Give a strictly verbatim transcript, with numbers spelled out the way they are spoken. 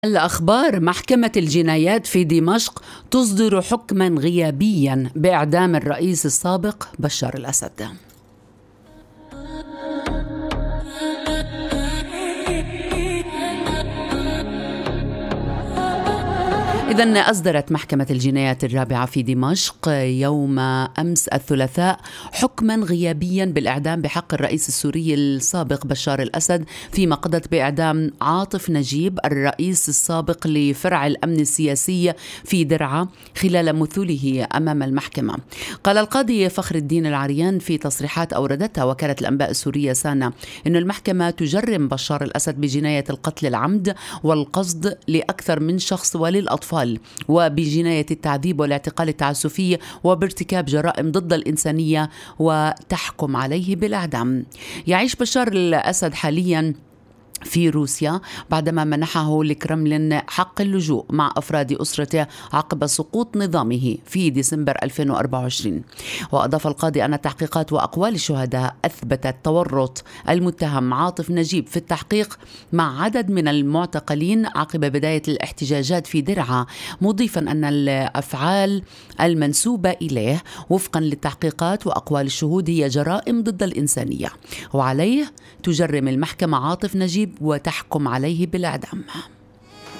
الأخبار: محكمة الجنايات في دمشق تصدر حكما غيابيا بإعدام الرئيس السابق بشار الأسد. إذن أصدرت محكمة الجنايات الرابعة في دمشق يوم أمس الثلاثاء حكما غيابيا بالإعدام بحق الرئيس السوري السابق بشار الأسد، فيما قضت بإعدام عاطف نجيب الرئيس السابق لفرع الأمن السياسي في درعا خلال مثوله أمام المحكمة. قال القاضي فخر الدين العريان في تصريحات أوردتها وكالة الأنباء السورية سانا أن المحكمة تجرم بشار الأسد بجناية القتل العمد والقصد لأكثر من شخص وللأطفال، وبجناية التعذيب والاعتقال التعسفي وبارتكاب جرائم ضد الإنسانية، وتحكم عليه بالإعدام. يعيش بشار الأسد حاليا في روسيا بعدما منحه الكرملين حق اللجوء مع أفراد أسرته عقب سقوط نظامه في ديسمبر ألفين وأربعة وعشرين. وأضاف القاضي أن التحقيقات وأقوال الشهداء أثبتت تورط المتهم عاطف نجيب في التحقيق مع عدد من المعتقلين عقب بداية الاحتجاجات في درعا، مضيفا أن الأفعال المنسوبة إليه وفقا للتحقيقات وأقوال الشهود هي جرائم ضد الإنسانية، وعليه تجرم المحكمة عاطف نجيب وتحكم عليه بالإعدام.